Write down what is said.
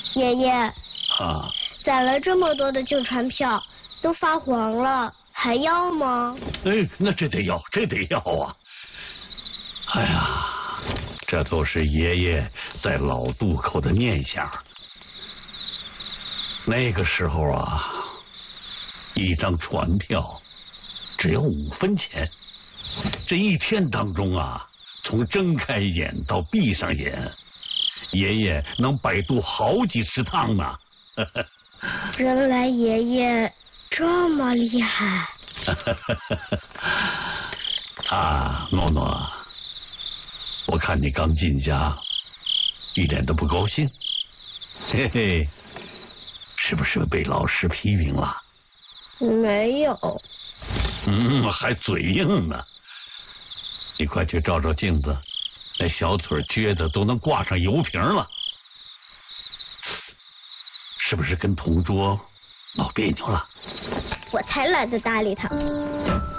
爷爷。 啊。 攒了这么多的旧船票，都发黄了，还要吗？ 哎，那这得要，这得要啊！哎呀，这都是爷爷在老渡口的念想。那个时候啊，一张船票只要5分钱，这一天当中啊，从睁开眼到闭上眼，爷爷能摆渡好几十趟呢。 原来爷爷这么厉害。 啊，诺诺，我看你刚进家，一点都不高兴，嘿嘿，是不是被老师批评了？ 没有。 还嘴硬呢。你快去照照镜子，那小腿撅的都能挂上油瓶了，是不是跟同桌闹别扭了？ 我才懒得搭理他。